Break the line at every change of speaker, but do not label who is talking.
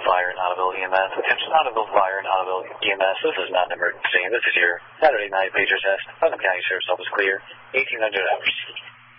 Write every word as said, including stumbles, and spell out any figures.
Fire and Ottoville E M S. Attention Ottoville Fire and Ottoville E M S. This is not an emergency. This is your Saturday night pager test. Putnam County Sheriff's Office clear. eighteen hundred hours.